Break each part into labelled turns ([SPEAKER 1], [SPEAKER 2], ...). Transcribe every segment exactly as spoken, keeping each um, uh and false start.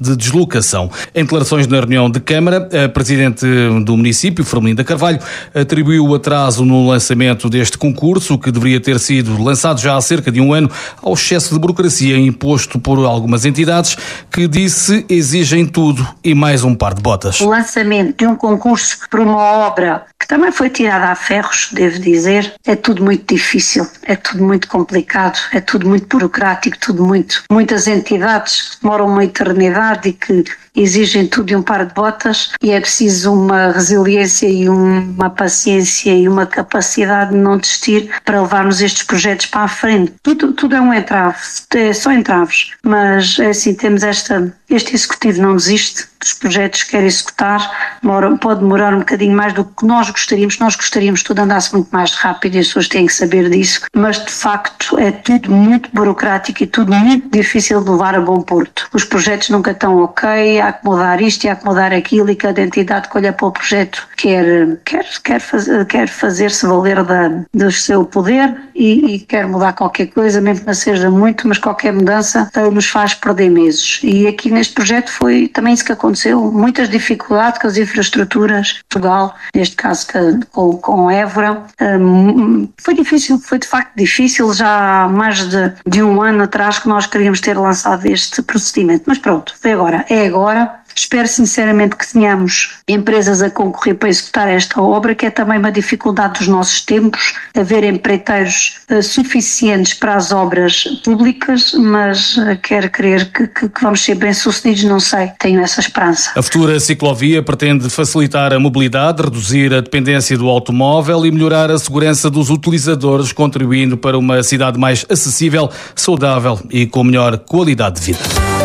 [SPEAKER 1] de deslocação. Em declarações na reunião de Câmara, a Presidente do município, Firmelinda Carvalho, atribuiu o atraso no lançamento deste concurso, que deveria ter sido lançado já há cerca de um ano, ao excesso de burocracia imposto por algumas entidades que, disse, exigem tudo e mais um par de botas.
[SPEAKER 2] O lançamento de um concurso por uma obra que também foi tirada a ferros, devo dizer, é tudo muito difícil, é tudo muito complicado, é tudo muito burocrático, tudo muito, muitas entidades que demoram uma eternidade e que exigem tudo de um par de botas, e é preciso uma resiliência e uma paciência e uma capacidade de não desistir para levarmos estes projetos para a frente. Tudo, tudo é um entrave, é só entraves, mas é assim, temos esta, este executivo não desiste dos projetos que quer executar, demora, pode demorar um bocadinho mais do que nós gostaríamos, nós gostaríamos que tudo andasse muito mais rápido e as pessoas têm que saber disso, mas de facto é tudo muito burocrático e tudo muito difícil de levar a bom porto. Os projetos nunca estão ok, há que mudar isto e há que mudar aquilo, e cada entidade que olha para o projeto quer, quer, quer, fazer, quer fazer-se valer da, do seu poder e, e quer mudar qualquer coisa, mesmo que não seja muito, mas qualquer mudança nos faz perder meses. E aqui neste projeto foi também isso que aconteceu, muitas dificuldades com as infraestruturas, Portugal, neste caso com, com Évora, um, foi difícil, foi de facto difícil, já há mais de, de um ano atrás que nós queríamos ter lançado este procedimento, mas pronto, foi agora, é agora. Espero sinceramente que tenhamos empresas a concorrer para executar esta obra, que é também uma dificuldade dos nossos tempos, haver empreiteiros uh, suficientes para as obras públicas, mas uh, quero crer que, que, que vamos ser bem-sucedidos, não sei, tenho essa esperança.
[SPEAKER 1] A futura ciclovia pretende facilitar a mobilidade, reduzir a dependência do automóvel e melhorar a segurança dos utilizadores, contribuindo para uma cidade mais acessível, saudável e com melhor qualidade de vida.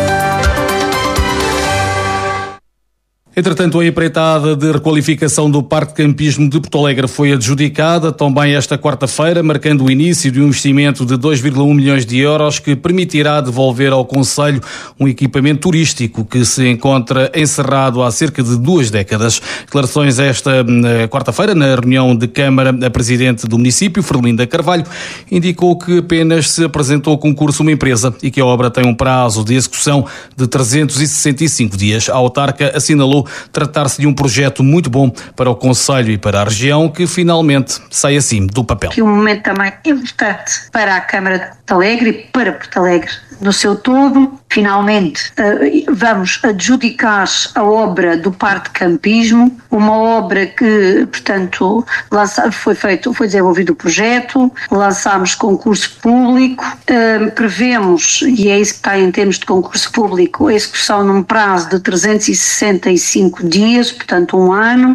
[SPEAKER 1] Entretanto, a empreitada de requalificação do Parque de Campismo de Porto Alegre foi adjudicada também esta quarta-feira, marcando o início de um investimento de dois vírgula um milhões de euros que permitirá devolver ao concelho um equipamento turístico que se encontra encerrado há cerca de duas décadas. Declarações esta quarta-feira, na reunião de Câmara, a Presidente do município, Firmelinda Carvalho, indicou que apenas se apresentou ao concurso uma empresa e que a obra tem um prazo de execução de trezentos e sessenta e cinco dias. A autarca assinalou tratar-se de um projeto muito bom para o concelho e para a região, que finalmente sai assim do papel.
[SPEAKER 2] Que um momento também importante para a Câmara de Porto Alegre e para Porto Alegre no seu todo. Finalmente vamos adjudicar a obra do Parque de Campismo, uma obra que, portanto, foi feito, foi desenvolvido o projeto, lançámos concurso público, prevemos, e é isso que está em termos de concurso público, a execução num prazo de trezentos e sessenta e cinco dias, portanto um ano.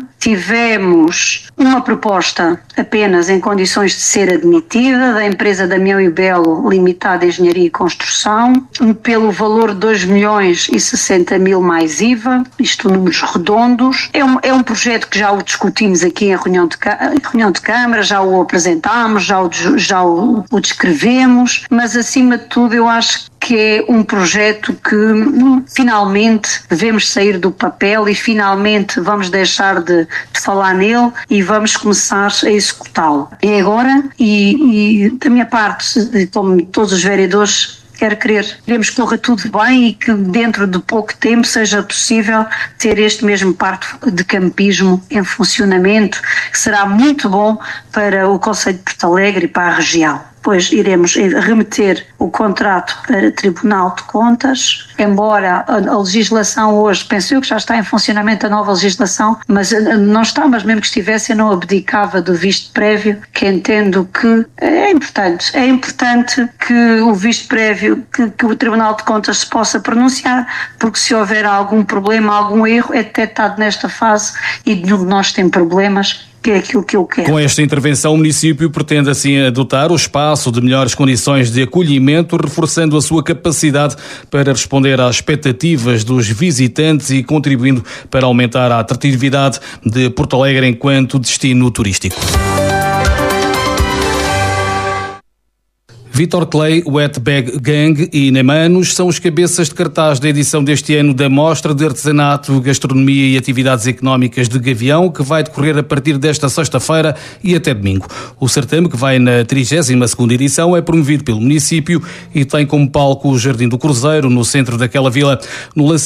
[SPEAKER 2] Tivemos uma proposta apenas em condições de ser admitida da empresa Damião e Belo Limitada Engenharia e Construção, pelo valor de dois milhões e sessenta mil mais I V A, isto números redondos. É um, é um projeto que já o discutimos aqui em reunião de, em reunião de Câmara, já o apresentámos, já, o, já o, o descrevemos, mas acima de tudo eu acho que é um projeto que hum, finalmente devemos sair do papel e finalmente vamos deixar de, de falar nele e vamos começar a executá-lo. É agora e, e da minha parte, como todos os vereadores, quero crer, queremos que corra tudo bem e que dentro de pouco tempo seja possível ter este mesmo parque de campismo em funcionamento, que será muito bom para o concelho de Porto Alegre e para a região. Depois iremos remeter o contrato para o Tribunal de Contas, embora a legislação hoje, penso eu que já está em funcionamento a nova legislação, mas não está, mas mesmo que estivesse eu não abdicava do visto prévio, que entendo que é importante. É importante que o visto prévio, que, que o Tribunal de Contas se possa pronunciar, porque se houver algum problema, algum erro, é detectado nesta fase e nenhum de nós tem problemas. Que é aquilo que eu quero.
[SPEAKER 1] Com esta intervenção, o município pretende assim adotar o espaço de melhores condições de acolhimento, reforçando a sua capacidade para responder às expectativas dos visitantes e contribuindo para aumentar a atratividade de Porto Alegre enquanto destino turístico. Vitor Clay, Wetbag Gang e Neymanos são os cabeças de cartaz da edição deste ano da Mostra de Artesanato, Gastronomia e Atividades Económicas de Gavião, que vai decorrer a partir desta sexta-feira e até domingo. O certame, que vai na trigésima segunda edição, é promovido pelo município e tem como palco o Jardim do Cruzeiro, no centro daquela vila. No